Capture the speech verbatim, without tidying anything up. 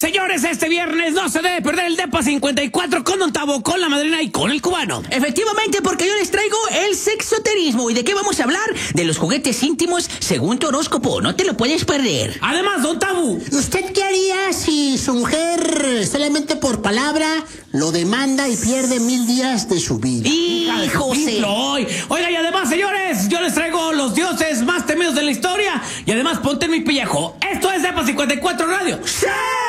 Señores, este viernes no se debe perder el Depa cincuenta y cuatro con Don Tavo, con la madrina y con el cubano. Efectivamente, porque yo les traigo el sexoterismo. ¿Y de qué vamos a hablar? De los juguetes íntimos según tu horóscopo. No te lo puedes perder. Además, Don Tavo, ¿usted qué haría si su mujer solamente por palabra lo demanda y pierde mil días de su vida? ¡Híjose! Oiga, y además, señores, yo les traigo los dioses más temidos de la historia. Y además, ponte en mi pellejo. Esto es Depa cincuenta y cuatro Radio. ¡Sí!